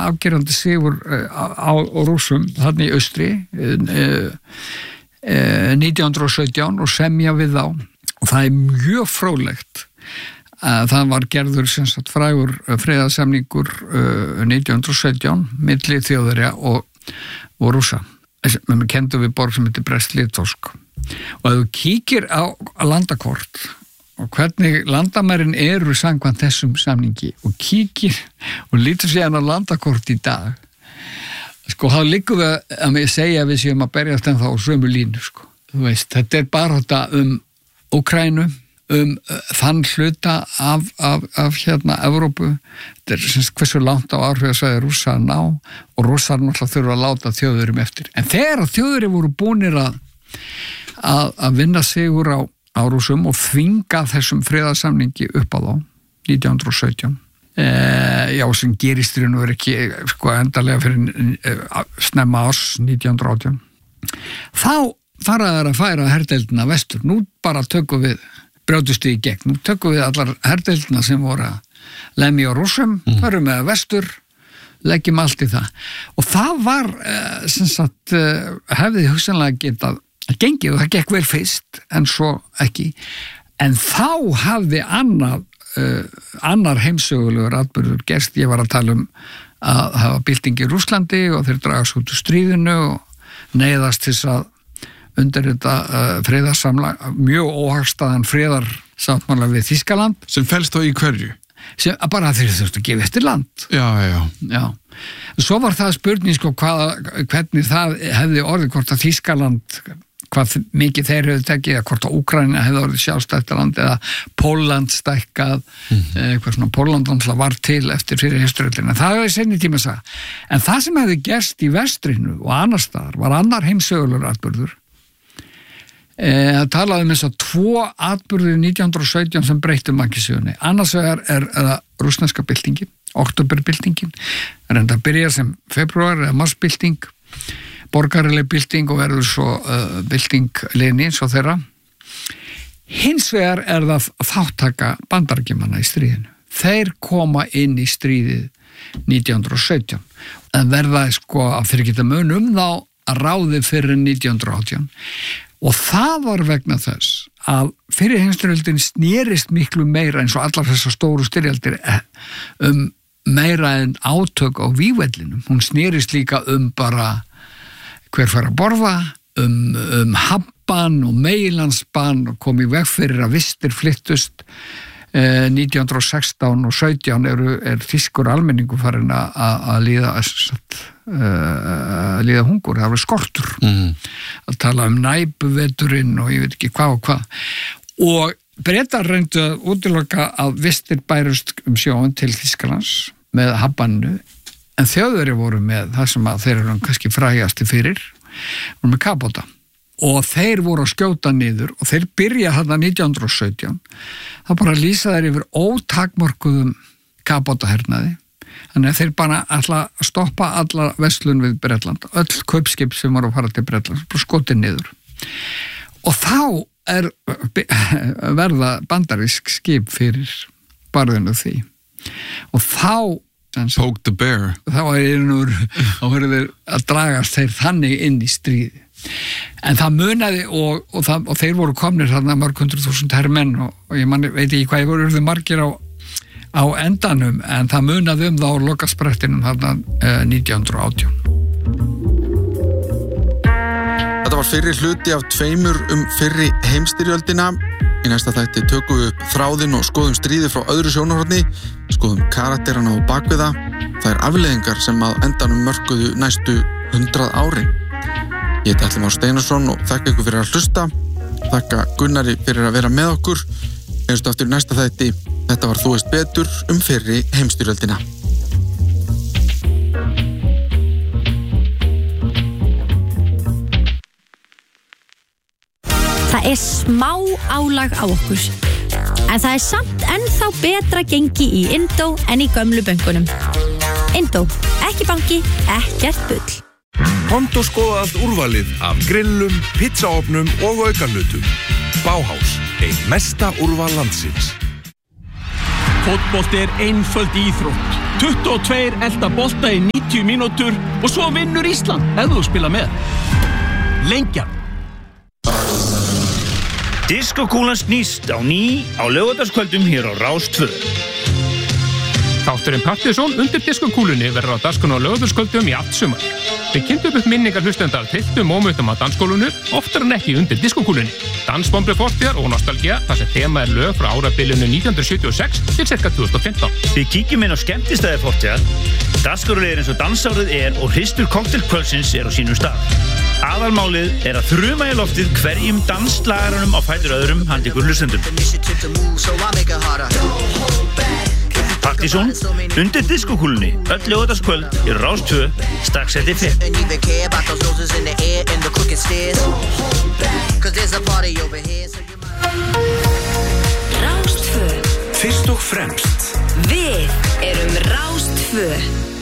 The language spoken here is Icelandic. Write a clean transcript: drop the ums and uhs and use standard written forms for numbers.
afgerandi sigur á Rússum þarna í austri 1917 og semja við þá og það mjög fróðlegt það var gerður sem sagt frægur friðarsamningur 1917 milli Þjóðverja og Rússa við kendum við borg sem heitir Brest-Litovsk og ef þú kíkir á landakort og hvernig landamærin eru samkvæmt þessum samningi og kíkir og lítur síðan á landakort í dag sko þá liggur við að mig segja við séum að berjast en þá sömu línu sko þú veist, þetta bara þetta Úkraínu þann hluta af Evrópu þetta hversu langt á áhrifasvæði Rússa að ná og Rússar náttúrulega þurfa að láta Þjóðverjum eftir en þegar Þjóðverjum voru búnir að vinna sigur á Rússum og þvinga þessum friðarsamningi upp á þá 1917 sem gerist í raun og veru ekki sko endalega fyrir snemma árs 1918 þá fara þær að færa herdeildina vestur nú bara tökum við brjótust í gegn. Nú tökum við allar herdeildina sem voru að lemja á Rússum, förum með vestur, leggjum allt í það. Og það var, sem sagt, hefði hugsanlega getað gengið og það gekk vel fyrst, en svo ekki. En þá hafði annar heimsögulegur atburður gerst. Ég var að tala að hafa bylting í Rússlandi og þeir dragast út úr stríðinu og neyðast til að undir þetta friðarsamlag mjög óhagstæðan friðarsáttmála við Þýskaland sem felst þá í hverju? Sem bara þeir þurftu að gefa eftir land já. Svo var það spurning sko hvernig það hefði orðið hvort að Þýskaland hvað mikið þeir hefði tekið eða hvort að Úkraína hefði orðið sjálfstætt land eða Pólland stækkað eitthvað svona Pólland var til eftir fyrir heimsstyrjöldina það hefði seinni tíma að sagða en það sem hefði gerst í vestrinu og annars staðar var annar heimsögulegur atburður Það talaði þess að 2 atburðir 1917 sem breyttu mannkynssögunni. Annars vegar er rússneska byltingin, októberbyltingin, reynda að byrja sem februar eða marsbylting, borgaraleg bylting og verður svo bylting Lenin, svo þeirra. Hins vegar er það þáttaka Bandaríkjamanna í stríðinu. Þeir koma inn í stríðið 1917. En verða sko að fyrir geta mun þá að ráði fyrir 1918. Og það var vegna þess að fyrir heimsstyrjöldin snerist miklu meira eins og allar þessar stóru styrjaldir meira en átök á vígvellinum. Hún snerist líka bara hver fær að borða, Habban og Meilandsbann og kom í veg fyrir að vistir flyttust 1916 og 17 er þýskur almenningur farin að líða hungur, það var skortur að tala næpuveturinn og ég veit ekki hvað og hvað og Bretar reyndu að útiloka að vistir bærust sjóin til Þýskalands með Habbannu en Þjóðverjar voru með það sem að þeir eru kannski frægasti fyrir voru með kapóta og þeir voru að skjóta niður og þeir byrja þarna 1917 það bara lýsa þeir yfir ótakmörkuðum kapótahernaði þannig að þeir bara ætla að stoppa alla verslun við Bretland öll kaupskip sem voru að fara til Bretland bara skotið niður og þá verða bandarísk skip fyrir barðinu því og þá Poke the bear þá verður þeir að dragast þeir þannig inn í stríði en það munaði og þeir voru komnir þarna mörg 100.000 hermenn og ég veit ekki hvað ég voru urðu margir á endanum en það munaði þá á lokasprettinum þarna 1918 Þetta var fyrri hluti af 2 fyrri heimsstyrjöldina í næsta þætti tökum við upp þráðinn og skoðum stríði frá öðru sjónarhorni skoðum karakterana og bakviða þær afleiðingar sem að endanum mörkuðu næstu 100 árin Ég heiti Atli Már Steinarsson og þakka ykkur fyrir að hlusta. Þakka Gunnari fyrir að vera með okkur. Einstu aftur í næsta þætti. Þetta var Þú veist betur fyrri heimsstyrjöldina. Það smá álag á okkur. En það samt ennþá betra gengi í Indó en í gömlu bönkunum. Indó, ekki banki, ekkert bull. Komdu og skoða allt úrvalið af grillum, pizzaofnum og aukalutum. Bauhaus, ein mesta úrval landsins. Fótbolti einföld íþrótt. 22 elta bolta í 90 mínútur og svo vinnur Ísland ef þú spila með. Lengjan. Diskokúlan snýst á ný á laugardagskvöldum hér á Rás 2. Þátturinn Partiðsson undir diskokúlunni verður á dagskránni á laugardagskvöldum í allt sumar. Við kynntum upp minningar hlustenda af trilltum mómentum á dansskólinu, oftar en ekki undir diskokúlunni. Dansbombri fortíðar og nostalgía, þar sem þema lög frá árabilinu 1976 til ca. 2015. Við kíkjum inn á skemmtistæði fortíðar. Dagskrárið eins og dansárið og hristur kokteilkvöldsins á sínum stað. Aðalmálið að þruma í loftið hverjum danslagaranum á fætur öðrum handa ykkur hlustendum. Partiðsson undir diskokúlunni öll laugardagskvöld í Rás 2 strax eftir 5. Rás 2. Fyrst og fremst. Við erum Rás 2.